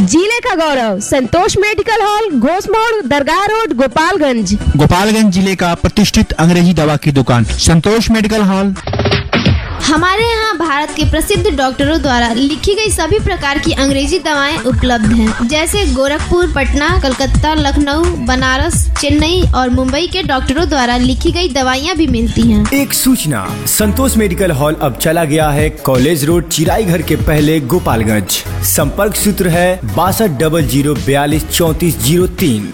जिले का गौरव संतोष medical hall, Ghosh मोड़, दरगाह रोड, गोपालगंज। गोपालगंज जिले का प्रतिष्ठित अंग्रेजी दवा की दुकान संतोष मेडिकल हॉल। हमारे यहाँ भारत के प्रसिद्ध डॉक्टरों द्वारा लिखी गई सभी प्रकार की अंग्रेजी दवाएं उपलब्ध हैं, जैसे गोरखपुर, पटना, कलकत्ता, लखनऊ, बनारस, चेन्नई और मुंबई के डॉक्टरों द्वारा लिखी गई दवाइयाँ भी मिलती हैं। एक सूचना, संतोष मेडिकल हॉल अब चला गया है कॉलेज रोड, चिराई घर के पहले, गोपालगंज। संपर्क सूत्र है 6200423403,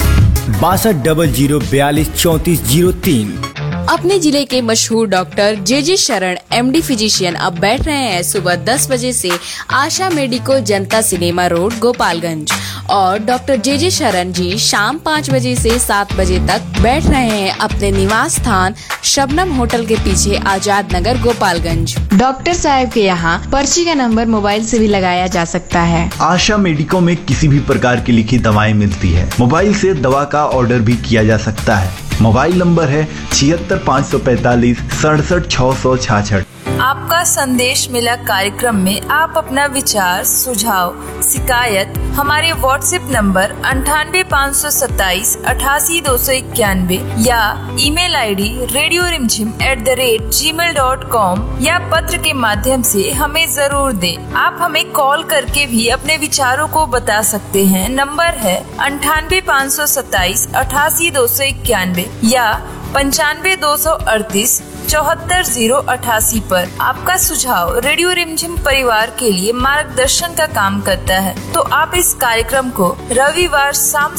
6200423403। अपने जिले के मशहूर डॉक्टर जे शरण MD फिजिशियन अब बैठ रहे हैं सुबह 10 बजे से आशा मेडिको जनता सिनेमा रोड, गोपालगंज, और डॉक्टर जे शरण जी शाम 5 बजे से 7 बजे तक बैठ रहे हैं अपने निवास स्थान शबनम होटल के पीछे, आजाद नगर, गोपालगंज। डॉक्टर साहब के यहाँ पर्ची का नंबर मोबाइल से भी लगाया जा सकता है। आशा मेडिको में किसी भी प्रकार की लिखी दवाएं मिलती है। मोबाइल से दवा का ऑर्डर भी किया जा सकता है। मोबाइल नंबर है 76 545 67 666। आपका संदेश मिला कार्यक्रम में आप अपना विचार, सुझाव, शिकायत हमारे व्हाट्सएप नंबर 98 527 88 291 या ईमेल ID radiorimjim@gmail.com या पत्र के माध्यम से हमें जरूर दें। आप हमें कॉल करके भी अपने विचारों को बता सकते हैं। नंबर है 98 527 88 291 या 95 238 74 088 पर। आपका सुझाव रेडियो रिमझिम परिवार के लिए मार्गदर्शन का काम करता है, तो आप इस कार्यक्रम को रविवार शाम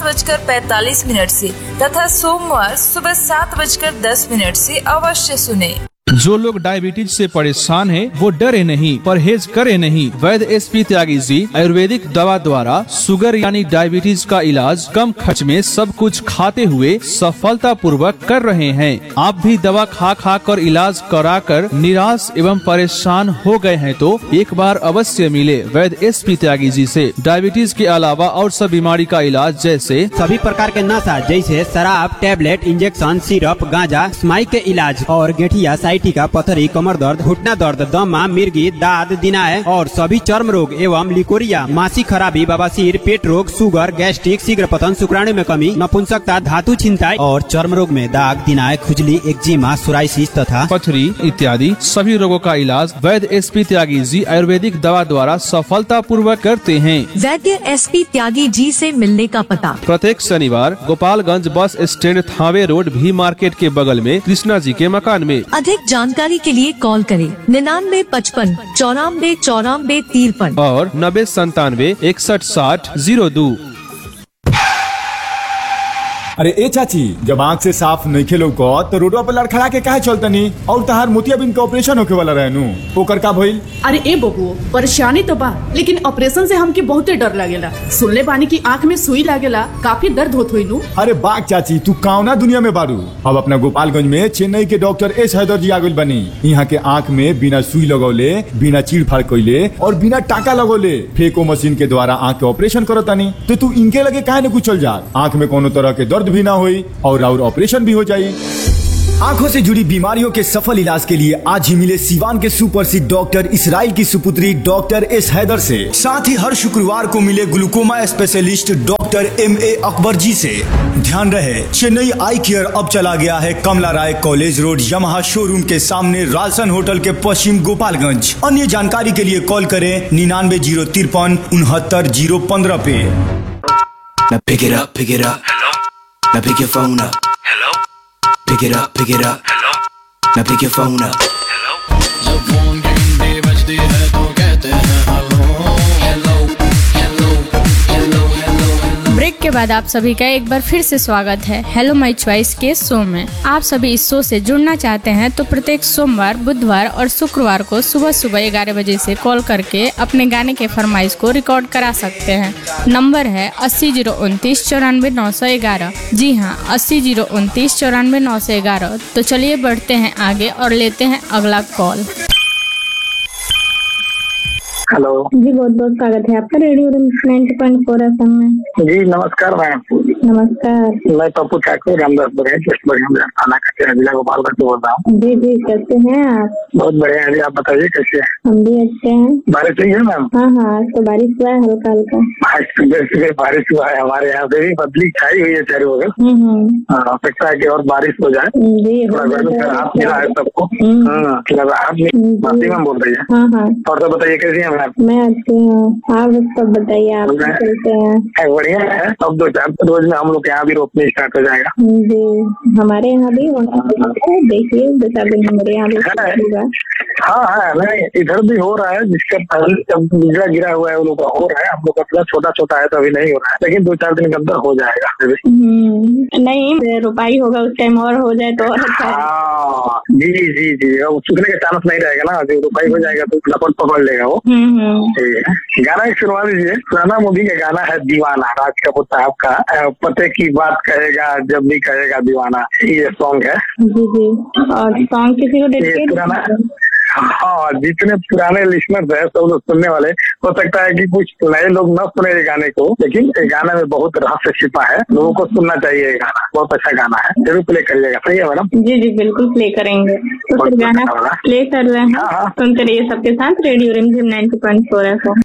7:45 से तथा सोमवार सुबह 7:10 से अवश्य सुने। जो लोग डायबिटीज से परेशान हैं, वो डरे नहीं, परहेज करे नहीं। वैद्य SP त्यागी जी आयुर्वेदिक दवा द्वारा शुगर यानी डायबिटीज का इलाज कम खर्च में सब कुछ खाते हुए सफलता पूर्वक कर रहे हैं। आप भी दवा खा कर इलाज कराकर निराश एवं परेशान हो गए हैं तो एक बार अवश्य मिले वैद्य SP त्यागी जी से। डायबिटीज के अलावा और सब बीमारी का इलाज जैसे सभी प्रकार के नशा जैसे शराब, टैबलेट, इंजेक्शन, सिरप, गांजा, स्माइक के इलाज और गेठिया, टीका, पथरी, कमर दर्द, घुटना दर्द, दमा, मिर्गी, दाद, दिनाय और सभी चर्म रोग एवं लिकोरिया, मासिक खराबी, बवासीर, पेट रोग, शुगर, गैस्ट्रिक, शीघ्र पतन, शुक्राणु में कमी, नपुंसकता, धातु छिंताई और चर्म रोग में दाग, दिनाय, खुजली, एक्जिमा, सोराइसिस तथा पथरी इत्यादि सभी रोगों का इलाज वैद्य SP त्यागी जी आयुर्वेदिक दवा द्वारा सफलता पूर्वक करते हैं। वैद्य SP त्यागी जी से मिलने का पता प्रत्येक शनिवार Gopalganj bus stand, Thawe road, भी मार्केट के बगल में कृष्णा जी के मकान में। अधिक जानकारी के लिए कॉल करें 99 55 94 94 53 और 90 97 61 60 02। अरे ए चाची, जब आँख से साफ नहीं खेलो को तो रोडवा पर लड़खड़ा के काहे चलतनी? और तहार मोतियाबिंद का ऑपरेशन होके वाला रहनु, ओकर का भइल? अरे ए बबुओ, परेशानी तो बा, लेकिन ऑपरेशन से हमके बहुते डर लगेला। सुनले बानी की आँख में सुई लागेला, काफी दर्द होत होई नु। अरे बाग चाची, तू कौना दुनिया में बारू? अब अपना गोपालगंज में चेन्नई के डॉक्टर S हैदर जी आ गइल बनी। यहाँ के आँख में बिना सुई लगौले, बिना चीड़ फाड़ कइले और बिना टाका लगौले फेको मशीन के द्वारा आँख के ऑपरेशन करतानी। तो तू इनके लगे काहे न कुछ चल जा? आँख में कोनो तरह के दर्द भी ना होई और ऑपरेशन भी हो जाये। आँखों से जुड़ी बीमारियों के सफल इलाज के लिए आज ही मिले सिवान के सुप्रसिद्ध डॉक्टर इसराइल की सुपुत्री डॉक्टर S हैदर से। साथ ही हर शुक्रवार को मिले glaucoma specialist doctor MA Akbar जी से। ध्यान रहे, चेन्नई आई केयर अब चला गया है कमला राय कॉलेज रोड, यमहा शोरूम के सामने, राजसन होटल के पश्चिम, गोपालगंज। अन्य जानकारी के लिए कॉल करें 99 053 69 015 पे। Now pick it up, pick it up. Hello. Now pick your phone up. Hello. Pick it up, pick it up. Hello. Now pick your phone up. Hello. जब फोन की घंटी बजती है तो कहते हैं hello hello hello hello hello. Break के बाद आप सभी का एक बार फिर से स्वागत है हेलो माय चॉइस के शो में। आप सभी इस शो से जुड़ना चाहते हैं तो प्रत्येक सोमवार, बुधवार और शुक्रवार को सुबह 11 बजे से कॉल करके अपने गाने के फरमाइश को रिकॉर्ड करा सकते हैं। नंबर है 80 029 94 911। जी हाँ, 80 029 94 911। तो चलिए बढ़ते हैं आगे और लेते हैं अगला कॉल। हेलो जी, बहुत बहुत स्वागत है आपका रेडियो 90.4 FM में। जी नमस्कार मैम। नमस्कार। मैं पप्पू ठाकुर रामदास थाना का जिला गोपालगंज से बोल रहा हूँ। जी जी, कैसे हैं आप? बहुत बढ़िया है जी, आप बताइए कैसे हैं? हम भी अच्छे हैं। बारिश हुई है मैम? हाँ हाँ, आज तो बारिश हुआ है हल्का हल्का। आज सुबह बारिश हुआ है, हमारे यहाँ पे भी बदली छाई हुई है चारों बगल। लगता है कि और बारिश हो जाए, थोड़ा गर्मी से राहत मिला है सबको। मैम बोल रही है। हाँ हाँ, और तो बताइए कैसी है मैम? मैं अच्छी हूँ, आप सब बताइए आप कैसे हैं? बढ़िया है। अब 2-4 रोज में हम लोग यहाँ भी रोपने स्टार्ट हो जाएगा। जी, हमारे यहाँ भी देखिए 2-4 दिन में मेरे यहाँ भी होगा। हाँ नहीं, इधर भी हो रहा है, जिसका पहले जब बिजला गिरा हुआ है वो लोग का हो रहा है। हम लोग का थोड़ा छोटा छोटा है तो अभी नहीं हो रहा है, लेकिन 2-4 दिन के अंदर हो जाएगा। नहीं, रुपाई होगा उस टाइम और हो जाए तो अच्छा। जी जी जी, सूखने का चांस नहीं रहेगा ना, जो रुपाई हो जाएगा तो लपट पकड़ लेगा वो। गाना एक सुनवा दीजिए, पुराना मूवी का गाना है दीवाना, राज कपूर साहब का। पते की बात कहेगा जब भी कहेगा दीवाना, ये सॉन्ग है। जी जी, और सॉन्ग किसी को डेडिकेट? हाँ, जितने पुराने लिसनर्स है सब लोग सुनने वाले, हो सकता है कि कुछ नए लोग न सुने ये गाने को, लेकिन ये गाने में बहुत रहस्य छिपा है, लोगों को सुनना चाहिए। ये गाना बहुत अच्छा गाना है, जरूर प्ले करिएगा। सही है मैडम? जी जी, बिल्कुल प्ले करेंगे। तो फिर गाना प्ले कर रहे हैं, सुनते रहिए सबके साथ रेडियो रिमझिम 90.4 FM।